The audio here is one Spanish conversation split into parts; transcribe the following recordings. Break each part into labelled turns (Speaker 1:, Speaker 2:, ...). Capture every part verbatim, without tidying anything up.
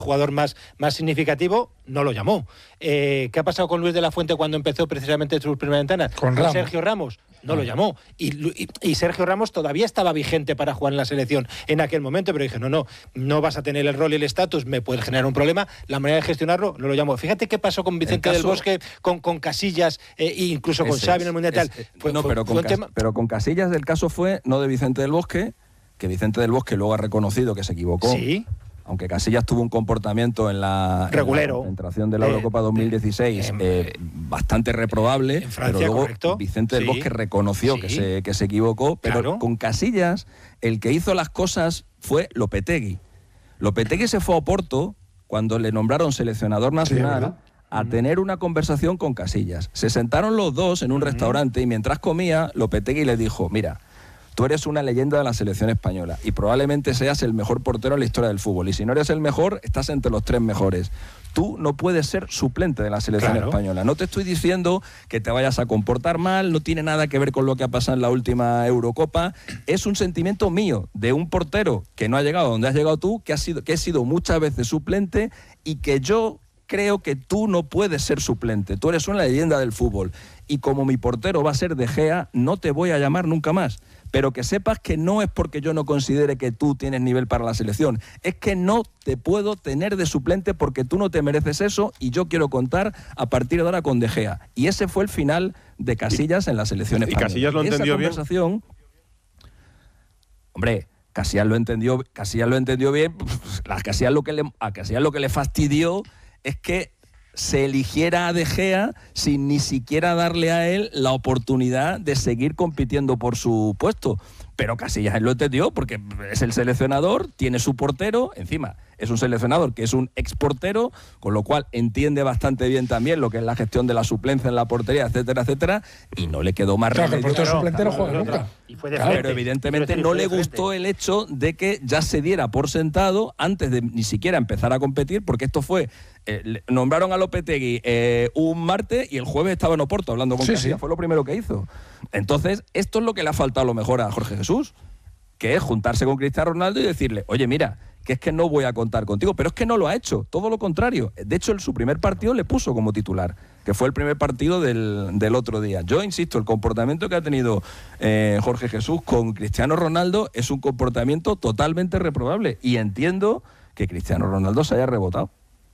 Speaker 1: jugador más, más significativo, no lo llamó. Eh, ¿Qué ha pasado con Luis de la Fuente cuando empezó precisamente sus primeras ventanas?
Speaker 2: Con,
Speaker 1: con Sergio Ramos, no lo llamó. Y, y, y Sergio Ramos todavía estaba vigente para jugar en la selección en aquel momento, pero dije, no, no, no vas a tener el rol y el estatus, me puede generar un problema, la manera de gestionarlo, no lo llamó. Fíjate qué pasó con Vicente caso, del Bosque, con, con Casillas, eh, e incluso con Xavi en el Mundial.
Speaker 3: Es, fue, no, fue, pero, fue con tema... pero con Casillas el caso fue no de Vicente del Bosque, que Vicente del Bosque luego ha reconocido que se equivocó.
Speaker 1: Sí.
Speaker 3: Aunque Casillas tuvo un comportamiento en la,
Speaker 1: regulero,
Speaker 3: en la concentración de la Eurocopa dos mil dieciséis eh, eh, bastante reprobable,
Speaker 1: en Francia,
Speaker 3: pero luego
Speaker 1: correcto.
Speaker 3: Vicente del
Speaker 1: sí.
Speaker 3: Bosque reconoció sí. que, se, que se equivocó, pero claro. con Casillas el que hizo las cosas fue Lopetegui. Lopetegui se fue a Oporto cuando le nombraron seleccionador nacional sí, a tener una conversación con Casillas. Se sentaron los dos en un uh-huh. restaurante y mientras comía, Lopetegui le dijo, mira, tú eres una leyenda de la selección española y probablemente seas el mejor portero en la historia del fútbol. Y si no eres el mejor, estás entre los tres mejores. Tú no puedes ser suplente de la selección claro. española. No te estoy diciendo que te vayas a comportar mal, no tiene nada que ver con lo que ha pasado en la última Eurocopa. Es un sentimiento mío, de un portero que no ha llegado donde has llegado tú, que, ha sido, que he sido muchas veces suplente y que yo creo que tú no puedes ser suplente. Tú eres una leyenda del fútbol. Y como mi portero va a ser De Gea, no te voy a llamar nunca más. Pero que sepas que no es porque yo no considere que tú tienes nivel para la selección, es que no te puedo tener de suplente porque tú no te mereces eso y yo quiero contar a partir de ahora con De Gea. Y ese fue el final de Casillas en la selección española.
Speaker 4: ¿Y Casillas lo entendió bien?
Speaker 3: Hombre, Casillas lo entendió, Casillas lo entendió bien. A Casillas lo que le, a Casillas lo que le fastidió es que se eligiera a De Gea sin ni siquiera darle a él la oportunidad de seguir compitiendo por su puesto. Pero Casillas él lo entendió porque es el seleccionador, tiene su portero, encima es un seleccionador que es un exportero, con lo cual entiende bastante bien también lo que es la gestión de la suplencia en la portería, etcétera, etcétera, y no le quedó más
Speaker 2: claro,
Speaker 3: remedio.
Speaker 2: Que el portero suplente no juega nunca.
Speaker 3: Claro, pero evidentemente no le gustó el hecho de que ya se diera por sentado antes de ni siquiera empezar a competir, porque esto fue, eh, nombraron a Lopetegui eh, un martes y el jueves estaba en Oporto hablando con sí, Casillas, sí. fue lo primero que hizo. Entonces, esto es lo que le ha faltado a lo mejor a Jorge Jesús, que es juntarse con Cristiano Ronaldo y decirle, oye, mira, que es que no voy a contar contigo, pero es que no lo ha hecho, todo lo contrario. De hecho, en su primer partido le puso como titular, que fue el primer partido del, del otro día. Yo insisto, el comportamiento que ha tenido eh, Jorge Jesús con Cristiano Ronaldo es un comportamiento totalmente reprobable y entiendo que Cristiano Ronaldo se haya rebotado.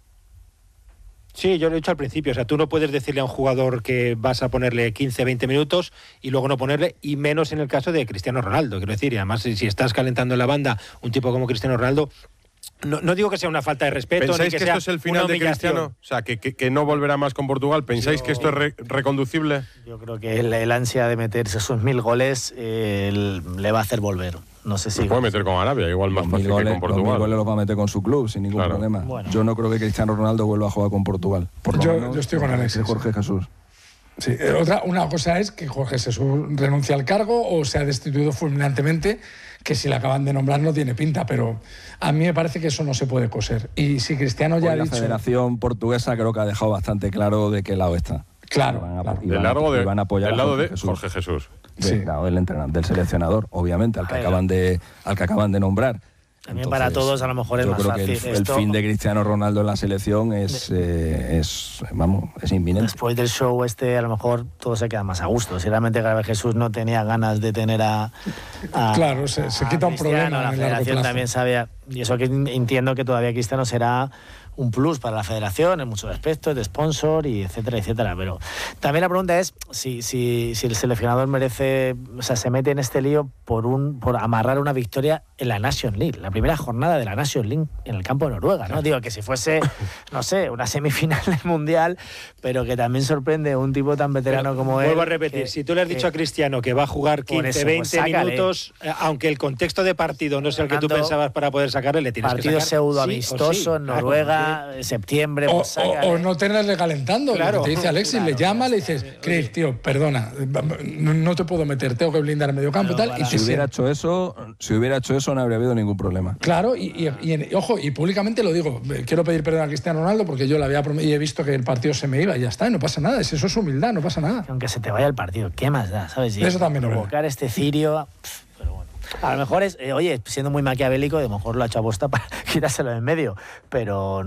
Speaker 1: Sí, yo lo he dicho al principio, o sea, tú no puedes decirle a un jugador que vas a ponerle quince, veinte minutos y luego no ponerle, y menos en el caso de Cristiano Ronaldo, quiero decir, y además si, si estás calentando en la banda un tipo como Cristiano Ronaldo, no, no digo que sea una falta de respeto.
Speaker 4: ¿Pensáis
Speaker 1: ni que,
Speaker 4: que
Speaker 1: sea
Speaker 4: esto es el final de Cristiano? O sea, que, que, que no volverá más con Portugal. ¿Pensáis yo, que esto es re, reconducible?
Speaker 5: Yo creo que el, el ansia de meterse esos mil goles eh, el, le va a hacer volver. No sé si...
Speaker 4: Lo puede meter con Arabia, igual más fácil
Speaker 3: goles,
Speaker 4: que con Portugal.
Speaker 3: Los mil goles los va a meter con su club, sin ningún claro. problema. Bueno. Yo no creo que Cristiano Ronaldo vuelva a jugar con Portugal. Por
Speaker 2: yo,
Speaker 3: menos,
Speaker 2: yo estoy con Alexis.
Speaker 3: Jorge Jesús.
Speaker 2: Sí, otra, una cosa es que Jorge Jesús renuncia al cargo o sea destituido fulminantemente, que si le acaban de nombrar no tiene pinta, pero a mí me parece que eso no se puede coser. Y si Cristiano ya ha
Speaker 3: la
Speaker 2: dicho...
Speaker 3: La Federación Portuguesa creo que ha dejado bastante claro de qué lado está.
Speaker 2: Claro.
Speaker 3: Van a,
Speaker 2: claro.
Speaker 4: Del lado de,
Speaker 3: van a apoyar
Speaker 4: del lado
Speaker 3: Jorge
Speaker 4: de
Speaker 3: Jesús.
Speaker 4: Jorge Jesús.
Speaker 3: Sí. Del lado del entrenador, del seleccionador, obviamente, al que, acaban de, al que acaban de nombrar.
Speaker 5: También
Speaker 3: Entonces,
Speaker 5: para todos a lo mejor es
Speaker 3: yo
Speaker 5: más
Speaker 3: creo
Speaker 5: fácil.
Speaker 3: Que el,
Speaker 5: esto,
Speaker 3: el fin de Cristiano Ronaldo en la selección es, eh, es, vamos, es inminente.
Speaker 5: Después del show este, a lo mejor todo se queda más a gusto. Si realmente Gabriel Jesús no tenía ganas de tener a... a
Speaker 2: claro, se, se quita un problema.
Speaker 5: La federación también sabía, y eso que entiendo que todavía Cristiano será un plus para la federación en muchos aspectos, de sponsor y etcétera, etcétera. Pero también la pregunta es si, si, si el seleccionador merece, o sea, se mete en este lío por un por amarrar una victoria en la Nations League, la primera jornada de la Nations League en el campo de Noruega, ¿no? Digo, que si fuese, no sé, una semifinal del Mundial, pero que también sorprende un tipo tan veterano
Speaker 1: pero,
Speaker 5: como él.
Speaker 1: Vuelvo a repetir,
Speaker 5: que,
Speaker 1: si tú le has dicho que, a Cristiano que va a jugar quince, eso, veinte pues minutos, eh, aunque el contexto de partido no sea el que tú pensabas para poder sacarle, le tienes que sacar.
Speaker 5: Partido pseudo amistoso sí, sí, en Noruega, claro, septiembre,
Speaker 2: o,
Speaker 5: pues,
Speaker 2: o, o no tenerle calentando, claro, te dice Alexis, claro, le llama, le dices, Chris, tío, perdona, no, no te puedo meter, tengo que blindar el medio campo claro, y tal.
Speaker 3: Y si hubiera hecho eso, si hubiera hecho eso no habría habido ningún problema.
Speaker 2: Claro, y, y, y, y ojo, y públicamente lo digo, quiero pedir perdón a Cristiano Ronaldo porque yo le había prometido y he visto que el partido se me iba y ya está, y no pasa nada, eso es humildad, no pasa nada.
Speaker 5: Aunque se te vaya el partido, ¿qué más da? ¿Sabes? Y
Speaker 2: eso también
Speaker 5: provocar este cirio, pff, pero bueno. A lo mejor es, eh, oye, siendo muy maquiavélico, a lo mejor lo ha hecho aposta para quitárselo de en medio, pero